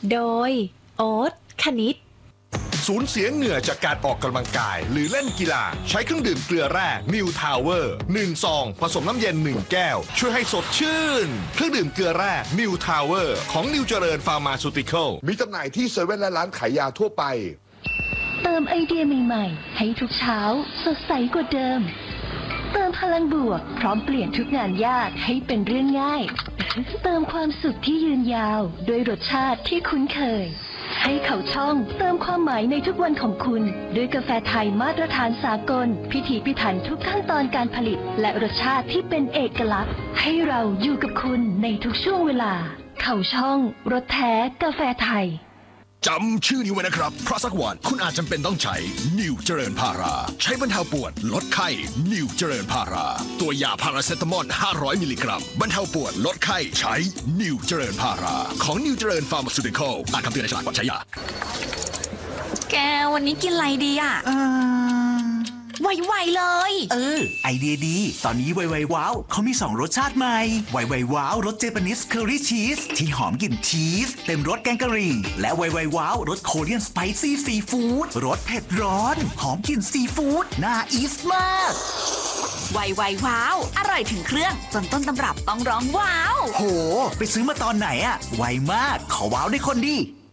โดยโอ๊ตคณิตสูญเสียเหงื่อจากการออกกำลังกายหรือเล่นกีฬาใช้เครื่องดื่มเกลือแร่นิวทาวเวอร์1ซองผสมน้ำเย็น1แก้วช่วยให้สดชื่นเครื่องดื่มเกลือแร่นิวทาวเวอร์ของนิวเจริญฟาร์มาซูติคอลมีจำหน่ายที่เซเว่นและร้านขายยาทั่วไปเติมไอเดียใหม่ๆให้ทุกเช้าสดใสกว่าเดิมเติมพลังบวกพร้อมเปลี่ยนทุกงานยากให้เป็นเรื่องง่ายเติมความสุขที่ยืนยาวด้วยรสชาติที่คุ้นเคยให้เขาช่องเติมความหมายในทุกวันของคุณด้วยกาแฟไทยมาตรฐานสากลพิถีพิถันทุกขั้นตอนการผลิตและรสชาติที่เป็นเอกลักษณ์ให้เราอยู่กับคุณในทุกช่วงเวลาเขาช่องรสแท้กาแฟไทยจำชื่อนี้ไว้นะครับเพราะสักวันคุณอาจจำเป็นต้องใช้นิวเจริญพาราใช้บรรเทาปวดลดไข้นิวเจริญพาราตัวยาพาราเซตามอล500มิลลิกรัมบรรเทาปวดลดไข้ใช้นิวเจริญพาราของนิวเจริญฟาร์มาซูติคอลอ่านคำเตือนในฉลากก่อนใช้ยาแกวันนี้กินอะไรดีอ่ะไวๆเลยไอเดียดีตอนนี้ไวๆว้าวเขามี2รสชาติใหม่ไวๆว้าวรสเจแปนิสเคอรี่ชีสที่หอมกลิ่นชีสเต็มรสแกงกะหรี่และไวๆว้าวรสโคเรียนสไปซี่ซีฟู้ดรสเผ็ดร้อนหอมกลิ่นซีฟู้ดน่าอีสมากไวว้าวอร่อยถึงเครื่องจนต้นตำรับต้องร้องว้าวโหไปซื้อมาตอนไหนอะไวมากขอว้าวได้คนดี